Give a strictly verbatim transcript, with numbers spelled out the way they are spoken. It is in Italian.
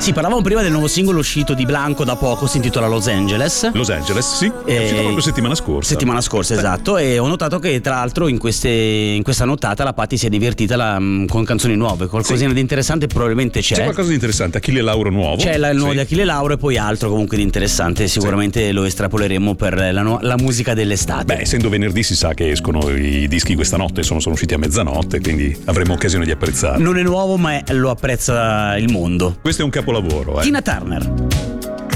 Sì, parlavamo prima del nuovo singolo uscito di Blanco da poco, si intitola Los Angeles. Los Angeles, sì, è E- uscito proprio settimana scorsa. Settimana scorsa, esatto. E ho notato che tra l'altro in, queste, in questa nottata la Patti si è divertita la- con canzoni nuove. Qualcosina Sì. di interessante probabilmente c'è. C'è qualcosa di interessante, Achille Lauro nuovo. C'è la- il nuovo Sì. di Achille Lauro e poi altro comunque di interessante. Sicuramente lo estrapoleremo per la, nu- la musica dell'estate. Beh, essendo venerdì si sa che escono i dischi questa notte, sono, sono usciti a mezzanotte, quindi avremo occasione di apprezzarli. Non è nuovo, ma è- lo apprezza il mondo. Questo è un capolavoro, eh. Tina Turner.